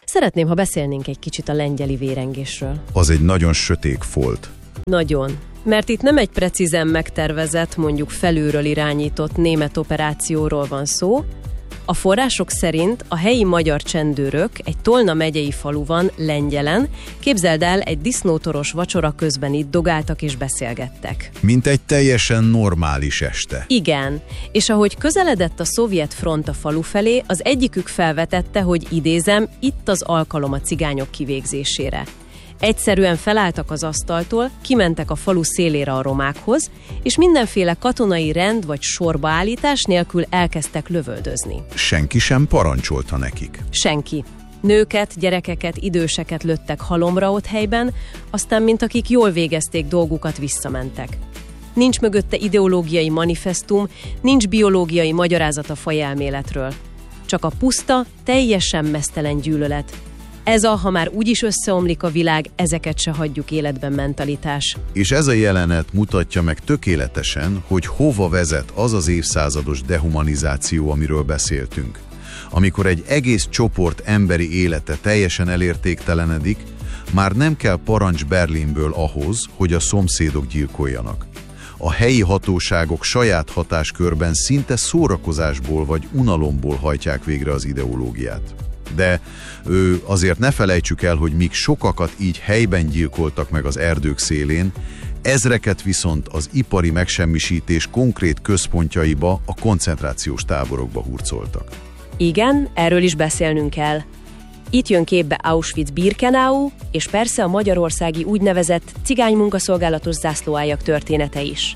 Szeretném, ha beszélnénk egy kicsit a lengyeli vérengésről. Az egy nagyon sötét folt. Nagyon. Mert itt nem egy precízen megtervezett, mondjuk felülről irányított német operációról van szó. A források szerint a helyi magyar csendőrök egy Tolna megyei faluban, Lengyelen, képzeld el, egy disznótoros vacsora közben itt dogáltak és beszélgettek. Mint egy teljesen normális este. Igen, és ahogy közeledett a szovjet front a falu felé, az egyikük felvetette, hogy idézem, itt az alkalom a cigányok kivégzésére. Egyszerűen felálltak az asztaltól, kimentek a falu szélére a romákhoz, és mindenféle katonai rend vagy sorbaállítás nélkül elkezdtek lövöldözni. Senki sem parancsolta nekik. Senki. Nőket, gyerekeket, időseket lőttek halomra ott helyben, aztán mint akik jól végezték dolgukat, visszamentek. Nincs mögötte ideológiai manifesztum, nincs biológiai magyarázat a fajelméletről. Csak a puszta, teljesen meztelen gyűlölet. Ez a, ha már úgyis összeomlik a világ, ezeket se hagyjuk életben mentalitás. És ez a jelenet mutatja meg tökéletesen, hogy hova vezet az az évszázados dehumanizáció, amiről beszéltünk. Amikor egy egész csoport emberi élete teljesen elértéktelenedik, már nem kell parancs Berlinből ahhoz, hogy a szomszédok gyilkoljanak. A helyi hatóságok saját hatáskörben szinte szórakozásból vagy unalomból hajtják végre az ideológiát. De azért ne felejtsük el, hogy míg sokakat így helyben gyilkoltak meg az erdők szélén, ezreket viszont az ipari megsemmisítés konkrét központjaiba, a koncentrációs táborokba hurcoltak. Igen, erről is beszélnünk kell. Itt jön képbe Auschwitz-Birkenau, és persze a magyarországi úgynevezett cigánymunkaszolgálatos zászlóáljak története is.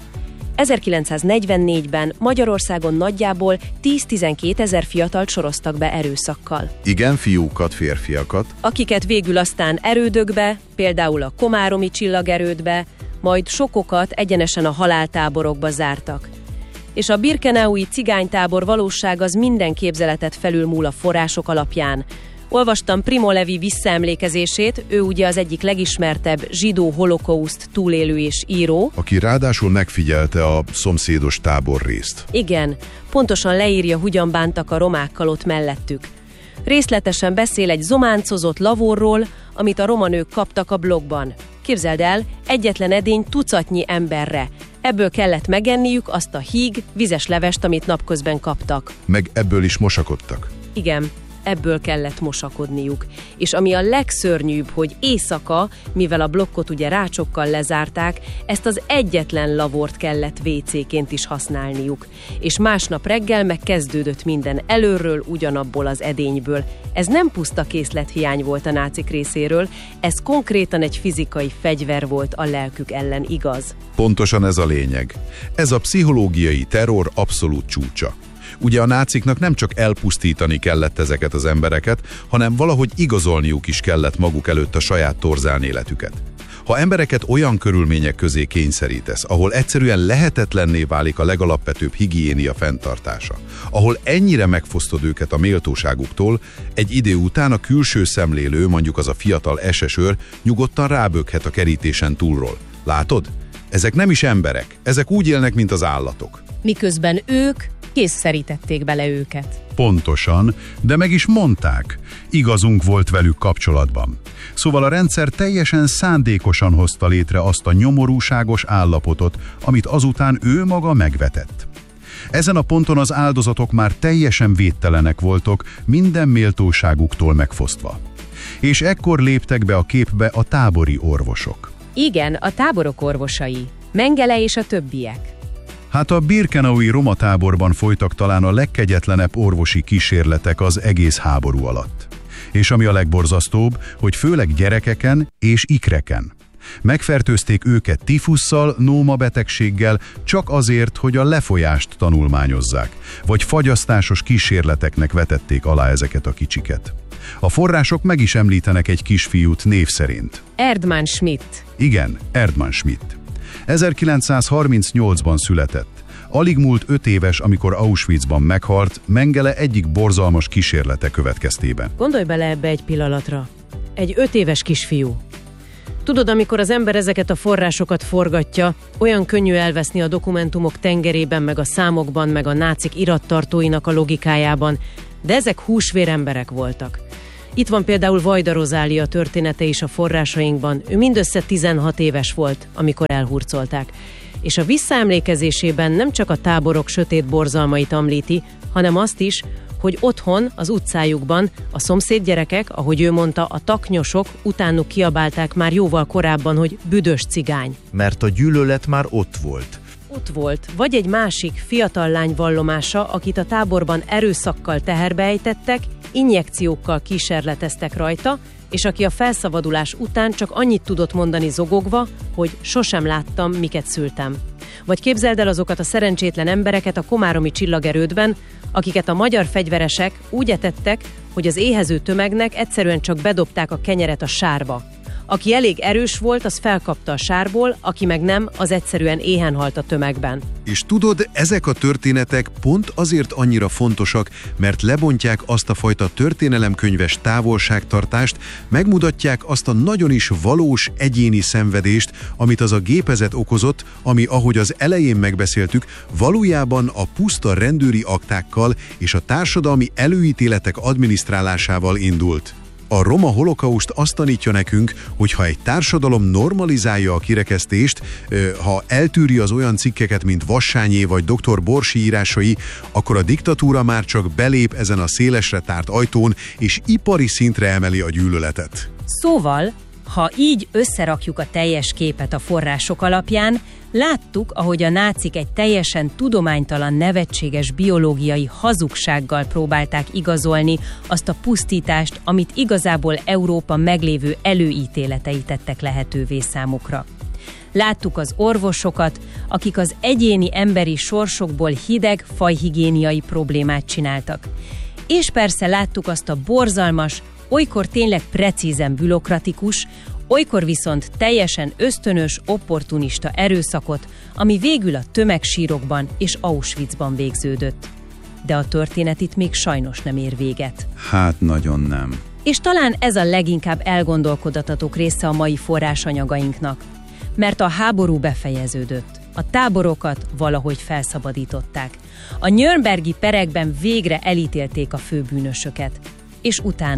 1944-ben Magyarországon nagyjából 10-12 ezer fiatalt soroztak be erőszakkal. Igen, fiúkat, férfiakat. Akiket végül aztán erődökbe, például a komáromi csillagerődbe, majd sokokat egyenesen a haláltáborokba zártak. És a birkenaui cigánytábor valóság az minden képzeletet felülmúl a források alapján. Olvastam Primo Levi visszaemlékezését, ő ugye az egyik legismertebb zsidó holokauszt túlélő és író. Aki ráadásul megfigyelte a szomszédos táborrészt. Igen, pontosan leírja, hogyan bántak a romákkal ott mellettük. Részletesen beszél egy zománcozott lavorról, amit a roma nők kaptak a blogban. Képzeld el, egyetlen edény tucatnyi emberre. Ebből kellett megenniük azt a híg, vizes levest, amit napközben kaptak. Meg ebből is mosakodtak. Igen. Ebből kellett mosakodniuk. És ami a legszörnyűbb, hogy éjszaka, mivel a blokkot ugye rácsokkal lezárták, ezt az egyetlen lavort kellett WC-ként is használniuk. És másnap reggel meg kezdődött minden előről, ugyanabból az edényből. Ez nem puszta készlethiány volt a nácik részéről, ez konkrétan egy fizikai fegyver volt a lelkük ellen, igaz? Pontosan ez a lényeg. Ez a pszichológiai terror abszolút csúcsa. Ugye a náciknak nem csak elpusztítani kellett ezeket az embereket, hanem valahogy igazolniuk is kellett maguk előtt a saját torzán életüket. Ha embereket olyan körülmények közé kényszerítesz, ahol egyszerűen lehetetlenné válik a legalapvetőbb higiénia fenntartása, ahol ennyire megfosztod őket a méltóságuktól, egy idő után a külső szemlélő, mondjuk az a fiatal SS-őr nyugodtan ráböghet a kerítésen túlról. Látod? Ezek nem is emberek, ezek úgy élnek, mint az állatok. Miközben ők készszerítették bele őket. Pontosan, de meg is mondták. Igazunk volt velük kapcsolatban. Szóval a rendszer teljesen szándékosan hozta létre azt a nyomorúságos állapotot, amit azután ő maga megvetett. Ezen a ponton az áldozatok már teljesen védtelenek voltak, minden méltóságuktól megfosztva. És ekkor léptek be a képbe a tábori orvosok. Igen, a táborok orvosai. Mengele és a többiek. Hát a birkenaui roma táborban folytak talán a legkegyetlenebb orvosi kísérletek az egész háború alatt. És ami a legborzasztóbb, hogy főleg gyerekeken és ikreken. Megfertőzték őket tifusszal, nómabetegséggel csak azért, hogy a lefolyást tanulmányozzák, vagy fagyasztásos kísérleteknek vetették alá ezeket a kicsiket. A források meg is említenek egy kisfiút név szerint. Erdmann Schmidt. Igen, Erdmann Schmidt. 1938-ban született. Alig múlt 5 éves, amikor Auschwitzban meghalt, Mengele egyik borzalmas kísérlete következtében. Gondolj bele ebbe egy pillanatra. Egy 5 éves kisfiú. Tudod, amikor az ember ezeket a forrásokat forgatja, olyan könnyű elveszni a dokumentumok tengerében, meg a számokban, meg a nácik irattartóinak a logikájában, de ezek húsvér emberek voltak. Itt van például Vajda Rozália története is a forrásainkban. Ő mindössze 16 éves volt, amikor elhurcolták. És a visszaemlékezésében nem csak a táborok sötét borzalmait említi, hanem azt is, hogy otthon, az utcájukban a szomszédgyerekek, ahogy ő mondta, a taknyosok utánuk kiabálták már jóval korábban, hogy büdös cigány. Mert a gyűlölet már ott volt. Ott volt, vagy egy másik fiatal lány vallomása, akit a táborban erőszakkal teherbe ejtettek, injekciókkal kísérleteztek rajta, és aki a felszabadulás után csak annyit tudott mondani zogogva, hogy sosem láttam, miket szültem. Vagy képzeld el azokat a szerencsétlen embereket a komáromi csillagerődben, akiket a magyar fegyveresek úgy etettek, hogy az éhező tömegnek egyszerűen csak bedobták a kenyeret a sárba. Aki elég erős volt, az felkapta a sárból, aki meg nem, az egyszerűen éhen halt a tömegben. És tudod, ezek a történetek pont azért annyira fontosak, mert lebontják azt a fajta történelemkönyves távolságtartást, megmutatják azt a nagyon is valós egyéni szenvedést, amit az a gépezet okozott, ami, ahogy az elején megbeszéltük, valójában a puszta rendőri aktákkal és a társadalmi előítéletek adminisztrálásával indult. A roma holokauszt azt tanítja nekünk, hogy ha egy társadalom normalizálja a kirekesztést, ha eltűri az olyan cikkeket, mint Vassányé vagy dr. Borsi írásai, akkor a diktatúra már csak belép ezen a szélesre tárt ajtón, és ipari szintre emeli a gyűlöletet. Szóval, ha így összerakjuk a teljes képet a források alapján, láttuk, ahogy a nácik egy teljesen tudománytalan, nevetséges biológiai hazugsággal próbálták igazolni azt a pusztítást, amit igazából Európa meglévő előítéletei tettek lehetővé számukra. Láttuk az orvosokat, akik az egyéni emberi sorsokból hideg fajhigiéniai problémát csináltak. És persze láttuk azt a borzalmas, olykor tényleg precízen bürokratikus, olykor viszont teljesen ösztönös, opportunista erőszakot, ami végül a tömegsírokban és Auschwitzban végződött. De a történet itt még sajnos nem ér véget. Hát nagyon nem. És talán ez a leginkább elgondolkodatatok része a mai forrásanyagainknak. Mert a háború befejeződött. A táborokat valahogy felszabadították. A nürnbergi perekben végre elítélték a főbűnösöket. És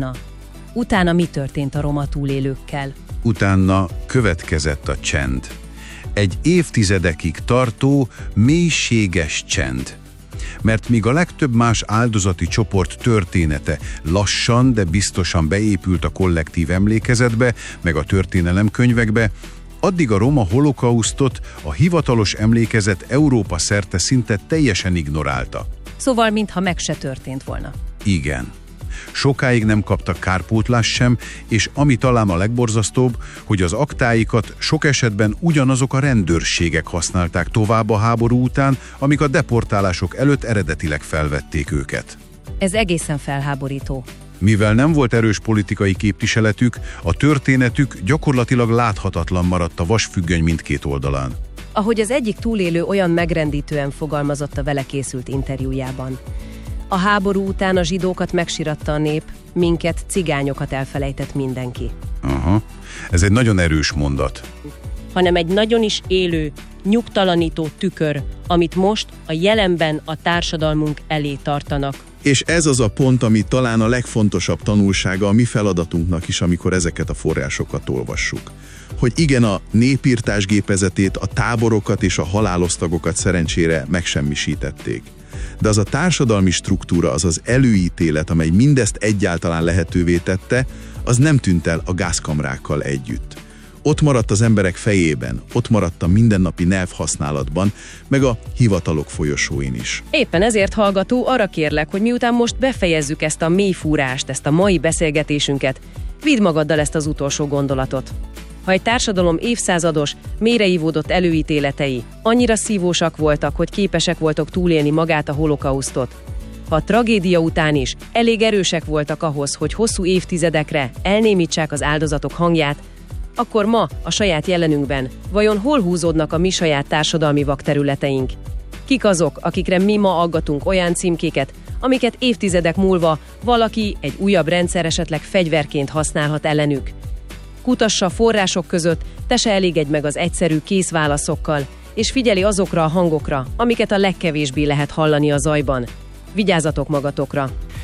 utána mi történt a roma túlélőkkel? Utána következett a csend. Egy évtizedekig tartó, mélységes csend. Mert míg a legtöbb más áldozati csoport története lassan, de biztosan beépült a kollektív emlékezetbe, meg a történelemkönyvekbe, addig a roma holokausztot a hivatalos emlékezet Európa szerte szinte teljesen ignorálta. Szóval, mintha meg se történt volna. Igen. Sokáig nem kaptak kárpótlást sem, és ami talán a legborzasztóbb, hogy az aktáikat sok esetben ugyanazok a rendőrségek használták tovább a háború után, amik a deportálások előtt eredetileg felvették őket. Ez egészen felháborító. Mivel nem volt erős politikai képviseletük, a történetük gyakorlatilag láthatatlan maradt a vasfüggöny mindkét oldalán. Ahogy az egyik túlélő olyan megrendítően fogalmazott a vele készült interjújában. A háború után a zsidókat megsiratta a nép, minket, cigányokat elfelejtett mindenki. Aha, ez egy nagyon erős mondat. Hanem egy nagyon is élő, nyugtalanító tükör, amit most a jelenben a társadalmunk elé tartanak. És ez az a pont, ami talán a legfontosabb tanulsága a mi feladatunknak is, amikor ezeket a forrásokat olvassuk. Hogy igen, a népírtás gépezetét, a táborokat és a halálosztagokat szerencsére megsemmisítették. De az a társadalmi struktúra, az az előítélet, amely mindezt egyáltalán lehetővé tette, az nem tűnt el a gázkamrákkal együtt. Ott maradt az emberek fejében, ott maradt a mindennapi nyelvhasználatban, meg a hivatalok folyosóin is. Éppen ezért, hallgató, arra kérlek, hogy miután most befejezzük ezt a mély fúrást, ezt a mai beszélgetésünket, vidd magaddal ezt az utolsó gondolatot. Ha egy társadalom évszázados, mélyreívódott előítéletei annyira szívósak voltak, hogy képesek voltak túlélni magát a holokausztot, ha a tragédia után is elég erősek voltak ahhoz, hogy hosszú évtizedekre elnémítsák az áldozatok hangját, akkor ma, a saját jelenünkben, vajon hol húzódnak a mi saját társadalmi vakterületeink? Kik azok, akikre mi ma aggatunk olyan címkéket, amiket évtizedek múlva valaki, egy újabb rendszer esetleg fegyverként használhat ellenük? Kutassa a források között, te se elégedj meg az egyszerű kész válaszokkal, és figyeli azokra a hangokra, amiket a legkevésbé lehet hallani a zajban. Vigyázzatok magatokra!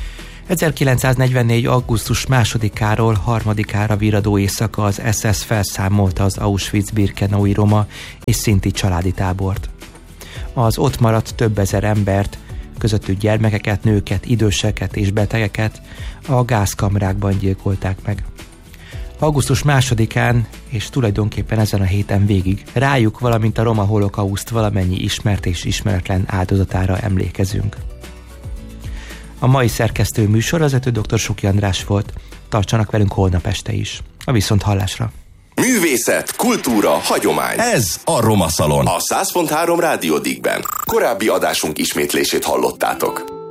1944. augusztus 2-áról 3-ára virradó éjszaka az SS felszámolta az Auschwitz-birkenau roma és szinti családi tábort. Az ott maradt több ezer embert, közöttük gyermekeket, nőket, időseket és betegeket a gázkamrákban gyilkolták meg. Augusztus 2-án és tulajdonképpen ezen a héten végig rájuk, valamint a roma holokauszt valamennyi ismert és ismeretlen áldozatára emlékezünk. A mai szerkesztő műsorvezető dr. Suki András volt. Tartsanak velünk holnap este is. A viszonthallásra. Művészet, kultúra, hagyomány. Ez a Roma Szalon. A 100.3 Rádió Digben. Korábbi adásunk ismétlését hallottátok.